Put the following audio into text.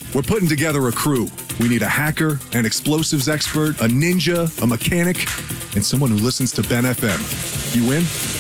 We're putting together a crew. We need a hacker, an explosives expert, a ninja, a mechanic, and someone who listens to Ben FM. You in?